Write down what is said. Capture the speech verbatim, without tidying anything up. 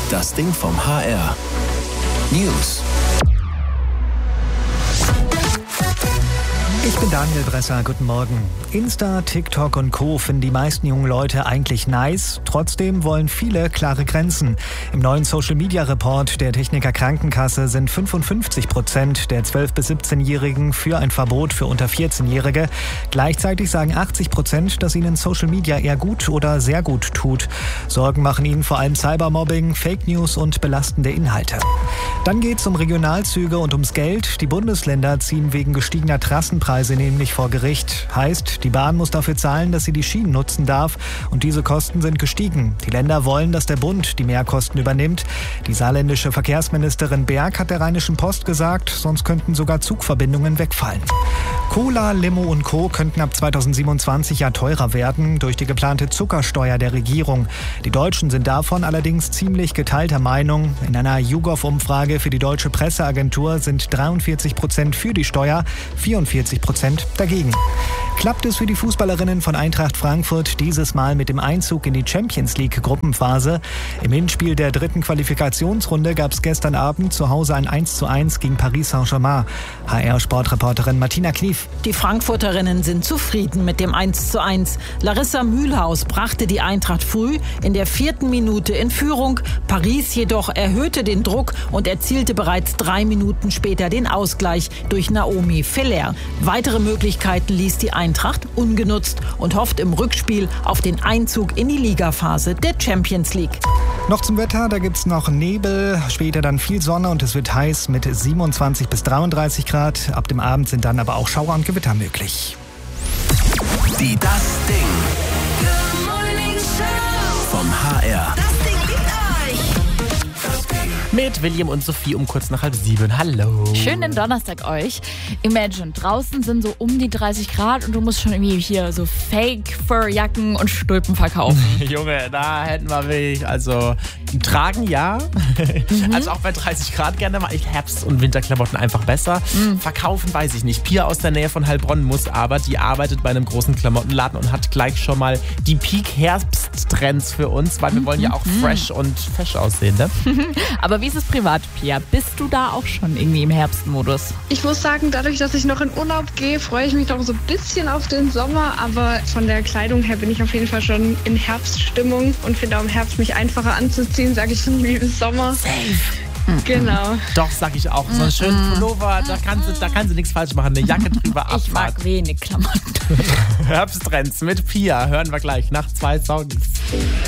Das Ding vom H R. News. Ich bin Daniel Bresser, guten Morgen. Insta, TikTok und Co. finden die meisten jungen Leute eigentlich nice. Trotzdem wollen viele klare Grenzen. Im neuen Social-Media-Report der Techniker Krankenkasse sind fünfundfünfzig Prozent der zwölf- bis siebzehnjährigen für ein Verbot für unter vierzehnjährige. Gleichzeitig sagen achtzig Prozent, dass ihnen Social Media eher gut oder sehr gut tut. Sorgen machen ihnen vor allem Cybermobbing, Fake News und belastende Inhalte. Dann geht's um Regionalzüge und ums Geld. Die Bundesländer ziehen wegen gestiegener Trassenpreise nämlich vor Gericht. Heißt, die Bahn muss dafür zahlen, dass sie die Schienen nutzen darf. Und diese Kosten sind gestiegen. Die Länder wollen, dass der Bund die Mehrkosten übernimmt. Die saarländische Verkehrsministerin Berg hat der Rheinischen Post gesagt, sonst könnten sogar Zugverbindungen wegfallen. Cola, Limo und Co. könnten ab zweitausendsiebenundzwanzig ja teurer werden durch die geplante Zuckersteuer der Regierung. Die Deutschen sind davon allerdings ziemlich geteilter Meinung. In einer YouGov-Umfrage für die Deutsche Presseagentur sind dreiundvierzig Prozent für die Steuer, vierundvierzig Prozent dagegen. Klappt es für die Fußballerinnen von Eintracht Frankfurt dieses Mal mit dem Einzug in die Champions League Gruppenphase? Im Hinspiel der dritten Qualifikationsrunde gab es gestern Abend zu Hause ein eins zu eins gegen Paris Saint-Germain. H R-Sportreporterin Martina Knief. Die Frankfurterinnen sind zufrieden mit dem eins zu eins. Larissa Mühlhaus brachte die Eintracht früh in der vierten Minute in Führung. Paris jedoch erhöhte den Druck und erzielte bereits drei Minuten später den Ausgleich durch Naomi Feller. Weitere Möglichkeiten ließ die Eintracht ungenutzt und hofft im Rückspiel auf den Einzug in die Ligaphase der Champions League. Noch zum Wetter, da gibt's noch Nebel, später dann viel Sonne und es wird heiß mit siebenundzwanzig bis dreiunddreißig Grad. Ab dem Abend sind dann aber auch Schauer und Gewitter möglich. Die Das Ding vom H R. Mit William und Sophie um kurz nach halb sieben. Hallo. Schönen Donnerstag euch. Imagine, draußen sind so um die dreißig Grad und du musst schon irgendwie hier so Fake-Fur-Jacken und Stulpen verkaufen. Junge, da hätten wir wirklich, also tragen ja, mhm. also auch bei dreißig Grad gerne mal. Ich Herbst- und Winterklamotten einfach besser. Mhm. Verkaufen weiß ich nicht. Pia aus der Nähe von Heilbronn muss aber, die arbeitet bei einem großen Klamottenladen und hat gleich schon mal die Peak-Herbst-Trends für uns, weil wir mhm. wollen ja auch fresh und fesch aussehen, ne? Aber wie ist es privat, Pia? Bist du da auch schon irgendwie im Herbstmodus? Ich muss sagen, dadurch, dass ich noch in Urlaub gehe, freue ich mich noch so ein bisschen auf den Sommer. Aber von der Kleidung her bin ich auf jeden Fall schon in Herbststimmung und finde auch im Herbst mich einfacher anzuziehen, sage ich schon, wie im Sommer. Safe. Genau. Doch, sag ich auch. So einen schönen Pullover, da kannst du, da kannst du nichts falsch machen. Eine Jacke drüber, Abfahrt. Ich mag wenig Klamotten. Herbsttrends mit Pia hören wir gleich nach zwei Songs.